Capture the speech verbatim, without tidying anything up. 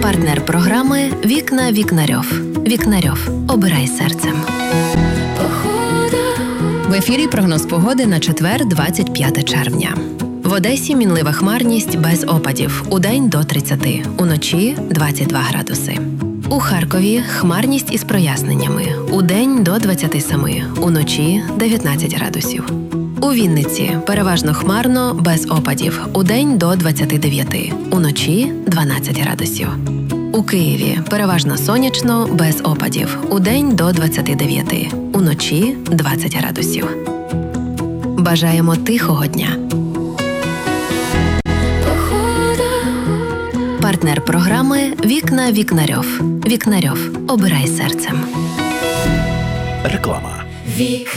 Партнер програми «Вікна Вікнарьов». Вікнарьов. Обирай серцем. В ефірі прогноз погоди на четвер, двадцять п'яте червня. В Одесі мінлива хмарність без опадів. Удень до тридцяти. Уночі двадцять два градуси. У Харкові хмарність із проясненнями. Удень до двадцяти семи. Уночі дев'ятнадцять градусів. У Вінниці переважно хмарно, без опадів. Удень до двадцяти дев'яти. Уночі дванадцять градусів. У Києві переважно сонячно, без опадів. Удень до двадцяти дев'яти. Уночі двадцять градусів. Бажаємо тихого дня. Партнер програми «Вікна Вікнарьов». Вікнарьов. Обирай серцем. Реклама.